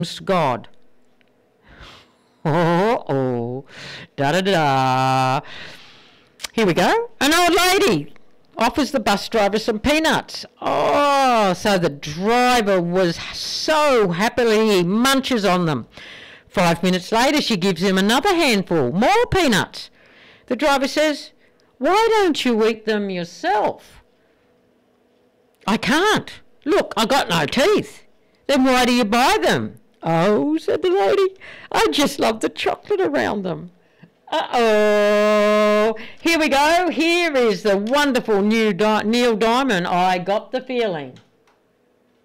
God. Oh, da-da-da. Here we go. An old lady offers the bus driver some peanuts. Oh, so the driver was so happily he munches on them. 5 minutes later, she gives him another handful, more peanuts. The driver says, "Why don't you eat them yourself?" "I can't. Look, I got no teeth." "Then why do you buy them?" "Oh," said the lady, "I just love the chocolate around them." Uh-oh. Here we go. Here is the wonderful new Neil Diamond, "I Got the Feeling."